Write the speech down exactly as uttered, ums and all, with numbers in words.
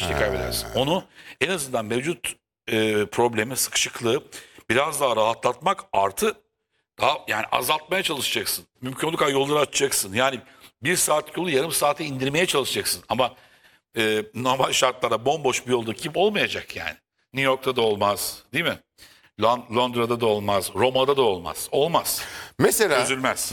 işte kaybedersin. Onu en azından mevcut e, problemi, sıkışıklığı biraz daha rahatlatmak artı daha yani azaltmaya çalışacaksın. Mümkün olduğu kadar yolları açacaksın. Yani bir saatlik yolu yarım saate indirmeye çalışacaksın. Ama e, normal şartlarda bomboş bir yolda kim olmayacak yani. New York'ta da olmaz, değil mi? Lon- Londra'da da olmaz, Roma'da da olmaz. Olmaz. Mesela Çözülmez.